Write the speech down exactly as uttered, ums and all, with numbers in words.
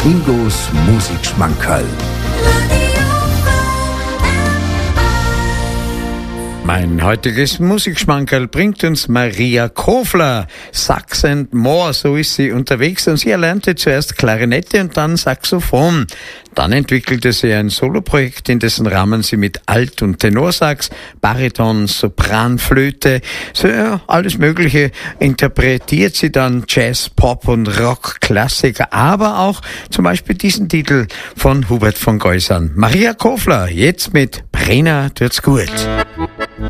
Ingos Musikschmankerl. Mein heutiges Musikschmankerl bringt uns Maria Kofler. Sax and More, so ist sie unterwegs. Und sie erlernte zuerst Klarinette und dann Saxophon. Dann entwickelte sie ein Soloprojekt, in dessen Rahmen sie mit Alt- und Tenorsax, Bariton, Sopranflöte, so ja, alles Mögliche interpretiert sie dann Jazz, Pop und Rock-Klassiker, aber auch zum Beispiel diesen Titel von Hubert von Geusern. Maria Kofler, jetzt mit Brenner tut's gut.